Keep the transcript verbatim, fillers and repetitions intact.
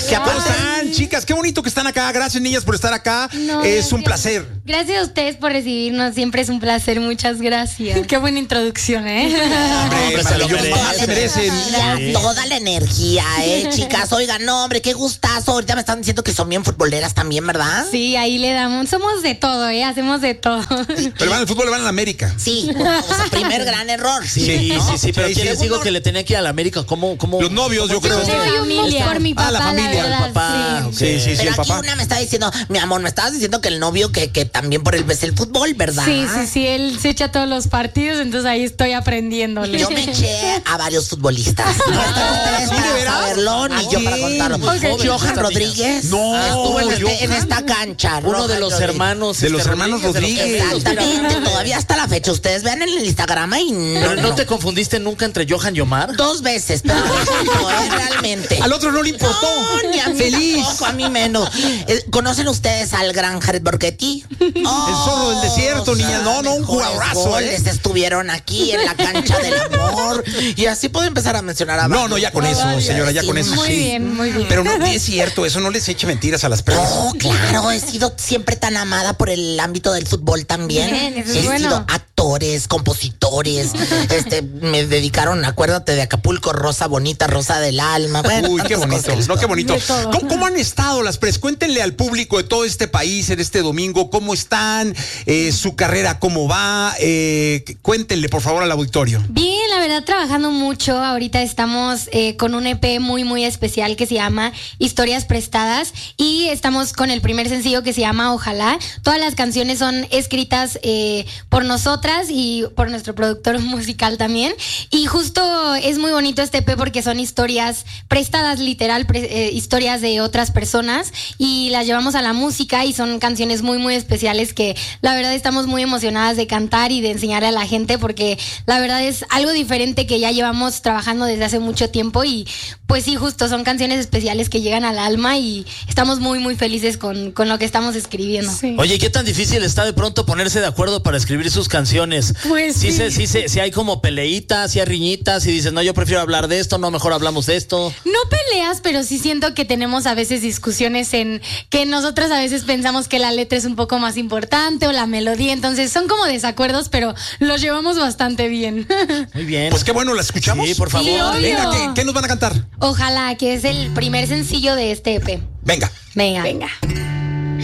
¿Qué ¿Cómo están, chicas? Qué bonito que están acá. Gracias, niñas, por estar acá. No, es gracias. Un placer. Gracias a ustedes por recibirnos. Siempre es un placer. Muchas gracias. Qué buena introducción, ¿eh? Hombre, se lo merecen. Se merecen. Sí. Toda la energía, ¿eh, chicas? Oigan, no, hombre, qué gustazo. Ahorita me están diciendo que son bien futboleras también, ¿verdad? Sí, ahí le damos. Somos de todo, ¿eh? Hacemos de todo. Pero van al fútbol, le van a la América. Sí, o sea, primer gran error. Sí, sí, ¿no? sí, sí, pero sí, ¿quién les digo que le tenía que ir a la América? ¿Cómo, cómo? Los novios, yo creo. Yo familia. Por mi papá, ah, la familia. La verdad, el papá. Sí, okay. sí, sí, sí, pero el aquí papá. una me está diciendo, mi amor, me estabas diciendo que el novio que, que también por él ves el fútbol, ¿verdad? Sí, sí, sí, él se echa todos los partidos, entonces ahí estoy aprendiéndole. Yo me eché a varios futbolistas. No están ustedes ¿Sí, para saberlo, ni yo para contarlo. Okay. Johan Rodríguez no, estuvo en, Johan. este, en esta cancha. Uno Roja de los Rodríguez. hermanos. De los hermanos Rodríguez. Exactamente, todavía hasta la fecha. Ustedes vean en el Instagram y no. Pero no, no te confundiste nunca entre Johan y Omar. Dos veces, pero no, es realmente. Al otro no le importó. No, ni a mí Feliz. tampoco, a mí menos. Eh, ¿Conocen ustedes al gran Jared Borghetti? Oh, el zorro del desierto, o sea, niña. No, no, un jugadorazo. Goles ¿eh? estuvieron aquí en la cancha del amor. Y así puedo empezar a mencionar a No, no, ya con eso, señora, ya sí, con eso. Muy sí. bien, muy bien. Pero no es cierto, eso no les eche mentiras a las personas. No, claro, he sido siempre tan amada por el ámbito del fútbol también. Bien, eso es he bueno. sido actores, compositores, este, me dedicaron, acuérdate de Acapulco, Rosa Bonita, Rosa del Alma. Bueno, uy, qué bonito, no, qué bonito. ¿Cómo, ¿Cómo han estado las pres? Cuéntenle al público de todo este país en este domingo cómo están, eh, su carrera cómo va, eh, cuéntenle por favor al auditorio. Bien, la verdad trabajando mucho. Ahorita estamos eh, con un E P muy muy especial que se llama Historias Prestadas y estamos con el primer sencillo que se llama Ojalá. Todas las canciones son escritas eh, por nosotras y por nuestro productor musical también. Y justo es muy bonito este E P porque son historias prestadas, literal, pre, eh, historias de otras personas y las llevamos a la música y son canciones muy muy especiales que la verdad estamos muy emocionadas de cantar y de enseñarle a la gente porque la verdad es algo diferente que ya llevamos trabajando desde hace mucho tiempo y pues sí, justo son canciones especiales que llegan al alma y estamos muy muy felices con, con lo que estamos escribiendo. Sí. Oye, ¿qué tan difícil está de pronto ponerse de acuerdo para escribir sus canciones? Pues sí. sí. Se, sí, se, sí hay como peleitas, sí hay riñitas y dices, no, yo prefiero hablar de esto, no, mejor hablamos de esto. No peleas, pero sí siento que tenemos a veces discusiones en que nosotras a veces pensamos que la letra es un poco más importante o la melodía, entonces son como desacuerdos, pero los llevamos bastante bien. Muy bien. Pues qué bueno, ¿la escuchamos? Sí, por favor. Sí, Venga, ¿qué, ¿qué nos van a cantar? Ojalá, que es el primer sencillo de este E P. Venga. Venga. Venga.